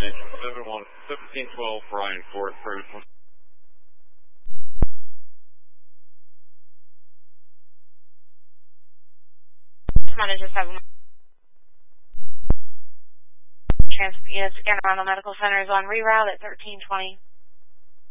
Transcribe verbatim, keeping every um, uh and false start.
seven one seventeen twelve Brian Ford, private one. Manager seven. Transport units again around the medical center is on reroute at thirteen twenty.